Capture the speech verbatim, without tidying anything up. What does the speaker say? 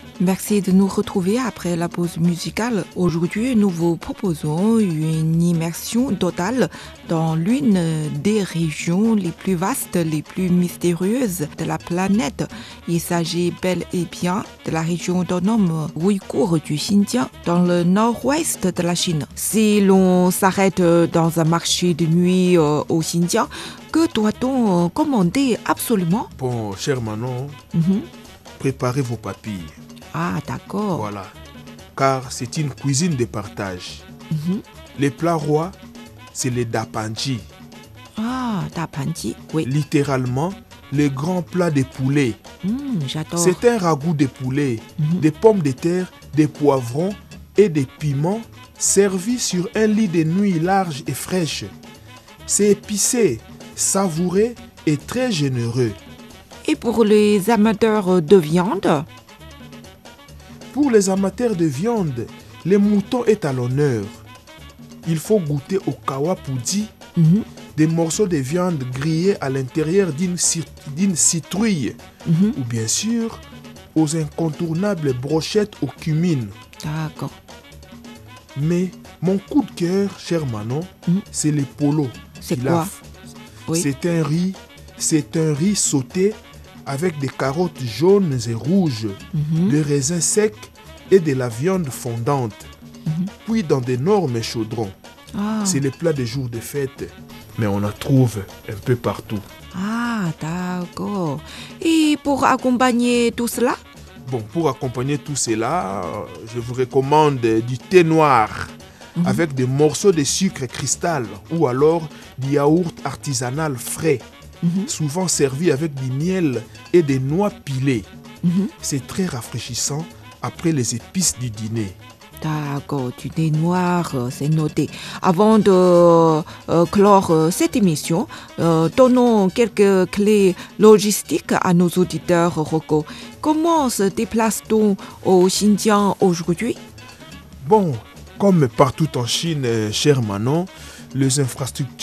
Merci de nous retrouver après la pause musicale. Aujourd'hui, nous vous proposons une immersion totale dans l'une des régions les plus vastes, les plus mystérieuses de la planète. Il s'agit bel et bien de la région autonome ouïghour du Xinjiang, dans le nord-ouest de la Chine. Si l'on s'arrête dans un marché de nuit euh, au Xinjiang, que doit-on commander absolument? Bon, cher Manon, Mhm. préparez vos papilles. Ah, d'accord. Voilà. Car c'est une cuisine de partage. Mhm. Les plats rois, c'est les dapanji. Ah, dapanji, oui. Littéralement, les grands plats de poulet. Hmm, j'adore. C'est un ragoût de poulet, Mhm. des pommes de terre, des poivrons et des piments servis sur un lit de nuit large et fraîche. C'est épicé, savouré et très généreux. Et pour les amateurs de viande? Pour les amateurs de viande, le mouton est à l'honneur. Il faut goûter au kawapudi, Mhm. des morceaux de viande grillés à l'intérieur d'une cit- d'une citrouille, Mhm. ou bien sûr aux incontournables brochettes au cumin. D'accord. Mais mon coup de cœur, cher Manon, Mhm. c'est les polos. C'est pilaf. quoi? Oui. C'est un riz, c'est un riz sauté avec des carottes jaunes et rouges, Mhm. des raisins secs et de la viande fondante, Mhm. puis dans d'énormes chaudrons. Ah. C'est les plats de jour de fête, mais on en trouve un peu partout. Ah, d'accord. Et pour accompagner tout cela? Bon, pour accompagner tout cela, euh, je vous recommande du thé noir Mhm. avec des morceaux de sucre cristal ou alors du yaourt artisanal frais, Mhm. souvent servi avec du miel et des noix pilées. Mhm. C'est très rafraîchissant après les épices du dîner. D'accord, du thé noir, euh, c'est noté. Avant de euh, clore euh, cette émission, euh, donnons quelques clés logistiques à nos auditeurs locaux. Comment se déplace-t-on au Xinjiang aujourd'hui? Bon, comme partout en Chine, euh, cher Manon, les infrastructures